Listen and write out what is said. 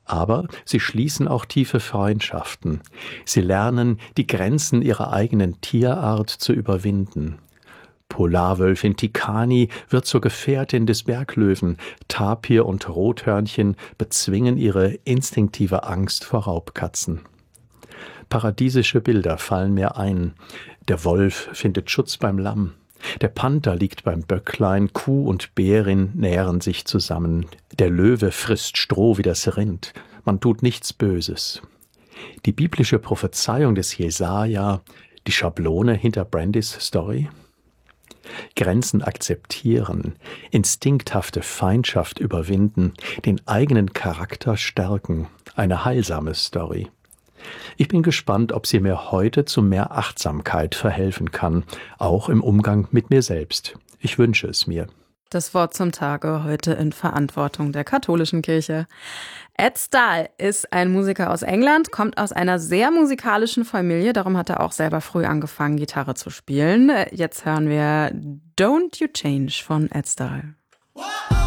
Aber sie schließen auch tiefe Freundschaften. Sie lernen, die Grenzen ihrer eigenen Tierart zu überwinden. Polarwölfin Tikani wird zur Gefährtin des Berglöwen. Tapir und Rothörnchen bezwingen ihre instinktive Angst vor Raubkatzen. Paradiesische Bilder fallen mir ein. Der Wolf findet Schutz beim Lamm. Der Panther liegt beim Böcklein, Kuh und Bärin nähren sich zusammen. Der Löwe frisst Stroh wie das Rind. Man tut nichts Böses. Die biblische Prophezeiung des Jesaja, die Schablone hinter Brandys Story? Grenzen akzeptieren, instinkthafte Feindschaft überwinden, den eigenen Charakter stärken, eine heilsame Story. Ich bin gespannt, ob sie mir heute zu mehr Achtsamkeit verhelfen kann, auch im Umgang mit mir selbst. Ich wünsche es mir. Das Wort zum Tage heute in Verantwortung der katholischen Kirche. Ed Stahl ist ein Musiker aus England, kommt aus einer sehr musikalischen Familie. Darum hat er auch selber früh angefangen, Gitarre zu spielen. Jetzt hören wir Don't You Change von Ed Stahl.